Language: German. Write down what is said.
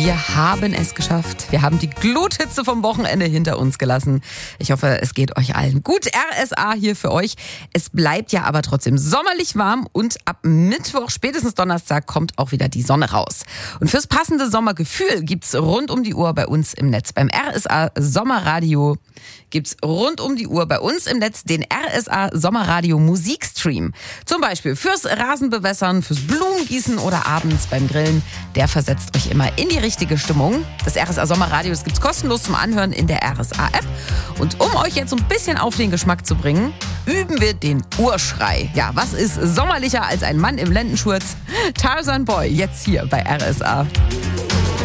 Wir haben es geschafft. Wir haben die Gluthitze vom Wochenende hinter uns gelassen. Ich hoffe, es geht euch allen gut. RSA hier für euch. Es bleibt ja aber trotzdem sommerlich warm und ab Mittwoch, spätestens Donnerstag, kommt auch wieder die Sonne raus. Und fürs passende Sommergefühl gibt's rund um die Uhr bei uns im Netz. Beim RSA Sommerradio gibt's rund um die Uhr bei uns im Netz den RSA Sommerradio Musikstream. Zum Beispiel fürs Rasenbewässern, fürs Blumengießen oder abends beim Grillen. Der versetzt euch immer in die richtige Stimmung. Das RSA Sommerradio, das gibt's kostenlos zum Anhören in der RSA-App. Und um euch jetzt so ein bisschen auf den Geschmack zu bringen, üben wir den Urschrei. Ja, was ist sommerlicher als ein Mann im Lendenschurz? Tarzan Boy, jetzt hier bei RSA.